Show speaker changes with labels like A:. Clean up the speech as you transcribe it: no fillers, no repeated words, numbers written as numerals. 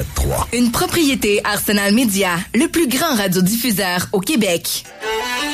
A: 101.3.
B: Une propriété Arsenal Média, le plus grand radiodiffuseur au Québec.